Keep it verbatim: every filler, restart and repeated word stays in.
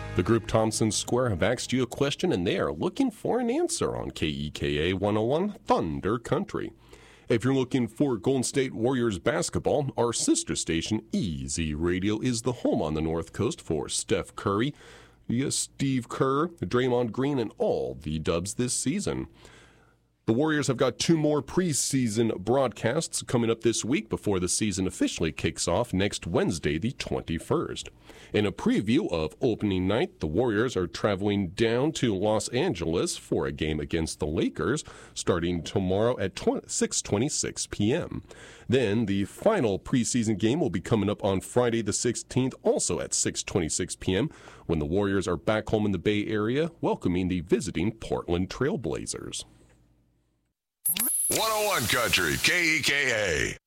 The group Thompson Square have asked you a question, and they are looking for an answer on K E K A one oh one Thunder Country. If you're looking for Golden State Warriors basketball, our sister station, E Z Radio, is the home on the North Coast for Steph Curry, yes, Steve Kerr, Draymond Green, and all the Dubs this season. The Warriors have got two more preseason broadcasts coming up this week before the season officially kicks off next Wednesday, the twenty-first. In a preview of opening night, the Warriors are traveling down to Los Angeles for a game against the Lakers starting tomorrow at six twenty-six p.m. Then the final preseason game will be coming up on Friday the sixteenth, also at six twenty-six p.m., when the Warriors are back home in the Bay Area welcoming the visiting Portland Trail Blazers. one oh one Country, K E K A.